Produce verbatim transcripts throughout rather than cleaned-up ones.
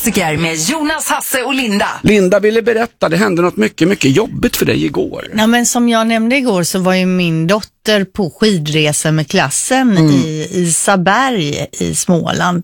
Med Jonas, Hasse och Linda. Linda ville berätta, det hände något mycket, mycket jobbigt för dig igår. Ja, men som jag nämnde igår så var ju min dotter på skidresa med klassen mm. i Isaberg i Småland.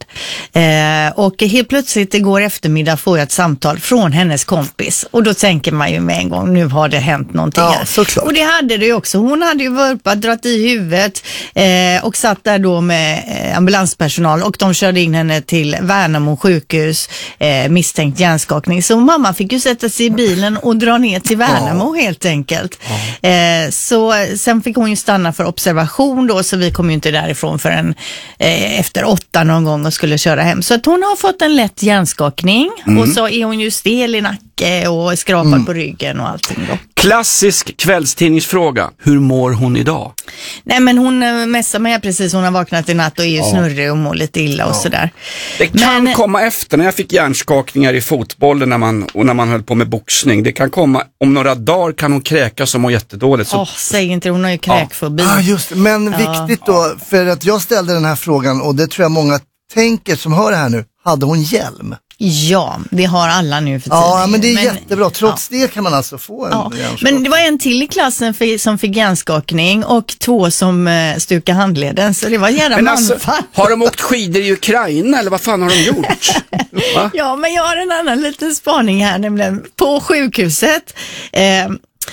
Eh, och helt plötsligt igår eftermiddag får jag ett samtal från hennes kompis. Och då tänker man ju med en gång, nu har det hänt någonting ja, här. Såklart. Och det hade det ju också. Hon hade ju vurpat, dratt i huvudet eh, och satt där då med eh, ambulanspersonal och de körde in henne till Värnamo sjukhus. Eh, misstänkt hjärnskakning. Så mamma fick ju sätta sig i bilen och dra ner till Värnamo ja. helt enkelt. Ja. Eh, så sen fick hon ju stanna för observation då, så vi kom ju inte därifrån förrän eh, efter åtta någon gång och skulle köra hem. Så att hon har fått en lätt hjärnskakning mm. och så är hon ju stel i nacke och skrapad mm. på ryggen och allting då. Klassisk kvällstidningsfråga. Hur mår hon idag? Nej, men hon mässar med precis. Hon har vaknat i natt och är ju ja. snurrig och mår lite illa och ja. sådär. Det kan men... komma efter när jag fick hjärnskakningar i fotbollen när man, och när man höll på med boxning. Det kan komma, om några dagar kan hon kräkas och må jättedåligt. Åh, oh, säg inte, hon har ju kräkfobi. Ja, ah, just det. Men ja. viktigt då, för att jag ställde den här frågan och det tror jag många tänker som hör det här nu. Hade hon hjälm? Ja, det har alla nu för tiden. Ja, men det är men, jättebra. Trots ja. det kan man alltså få en ja. hjärnskakning. Men det var en till i klassen för, som fick hjärnskakning och två som uh, stukade handleden. Så det var jävla manfall. Alltså, har de åkt skidor i Ukraina eller vad fan har de gjort? Ja, men jag har en annan liten spaning här, nämligen på sjukhuset. Eh,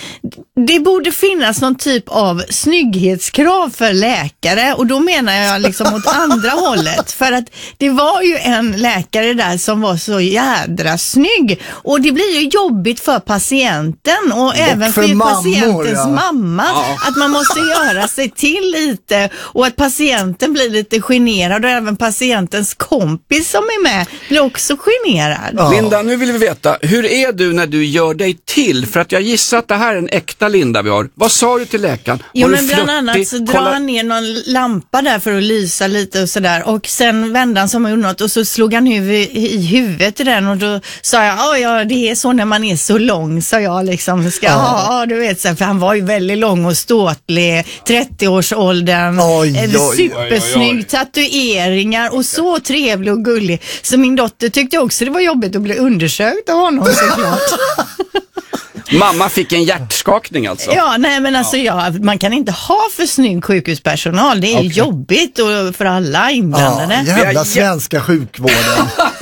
Det borde finnas någon typ av snygghetskrav för läkare, och då menar jag liksom åt andra hållet, för att det var ju en läkare där som var så jädra snygg, och det blir ju jobbigt för patienten och, och även för, för mammor, patientens ja. mamma ja. att man måste göra sig till lite, och att patienten blir lite generad och även patientens kompis som är med blir också generad. Ja. Linda, nu vill vi veta, hur är du när du gör dig till? För att jag gissar att det här är en äkta Linda vi har. Vad sa du till läkaren? Jo, men bland annat så drar han ner någon lampa där för att lysa lite och sådär. Och sen vände han som något och så slog han huvud, i huvudet i den, och då sa jag, ja, ja det är så när man är så lång, sa jag liksom. Ska, ja, ja du vet så, för han var ju väldigt lång och ståtlig, trettio-årsåldern, oj, oj, supersnygg, oj, oj. tatueringar och så trevlig och gullig. Så min dotter tyckte också det var jobbigt att bli undersökt av honom såklart. Mamma fick en hjärtskakning alltså. Ja, nej men alltså ja. Ja, man kan inte ha för snygg sjukhuspersonal. Det är okay. jobbigt och för alla inblandade. Ja, jävla svenska sjukvården.